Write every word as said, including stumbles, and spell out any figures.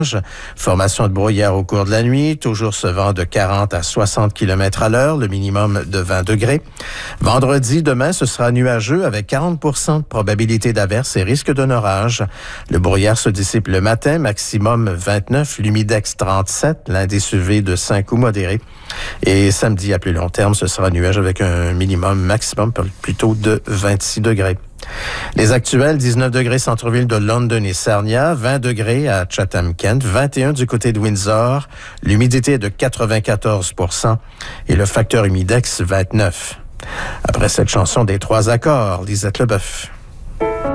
Formation de brouillard au cours de la nuit, toujours ce vent de quarante à soixante kilomètres à l'heure, le minimum de vingt degrés. Vendredi, demain, ce sera nuageux avec quarante pour cent de probabilité d'averse et risque d'un orage. Le brouillard se dissipe le matin, maximum vingt-neuf, l'humidex trente-sept, l'indice U V de cinq ou modéré. Et samedi, à plus long terme, ce sera nuage avec un minimum maximum plutôt de vingt-six degrés. Les actuels, dix-neuf degrés centre-ville de London et Sarnia, vingt degrés à Chatham-Kent, vingt et un du côté de Windsor, l'humidité est de quatre-vingt-quatorze pour cent et le facteur humidex vingt-neuf. Après cette chanson des trois accords, Lisette Leboeuf.